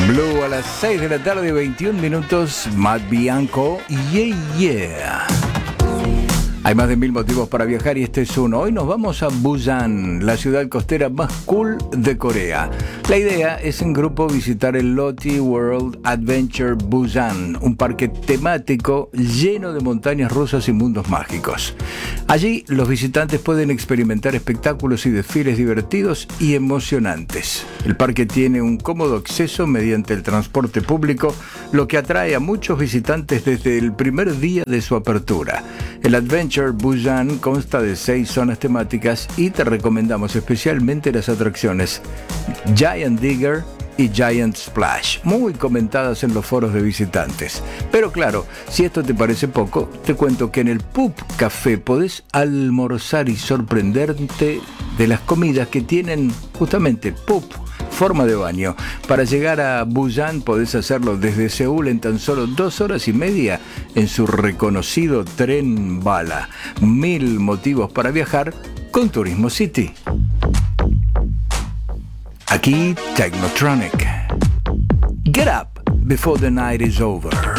Blue a las 6 de la tarde, 21 minutos. Matt Bianco, yeah, yeah. Hay más de 1000 motivos para viajar y este es uno. Hoy nos vamos a Busan, la ciudad costera más cool de Corea. La idea es en grupo visitar el Lotte World Adventure Busan, un parque temático lleno de montañas rusas y mundos mágicos. Allí los visitantes pueden experimentar espectáculos y desfiles divertidos y emocionantes. El parque tiene un cómodo acceso mediante el transporte público, lo que atrae a muchos visitantes desde el primer día de su apertura. El Adventure Busan consta de 6 zonas temáticas y te recomendamos especialmente las atracciones Giant Digger y Giant Splash, muy comentadas en los foros de visitantes. Pero claro, si esto te parece poco, te cuento que en el Pub Café podés almorzar y sorprenderte de las comidas que tienen justamente Pub, forma de baño. Para llegar a Busan podés hacerlo desde Seúl en tan solo 2 horas y media en su reconocido tren bala. 1000 motivos para viajar con Turismo City. Aquí Technotronic. Get up before the night is over.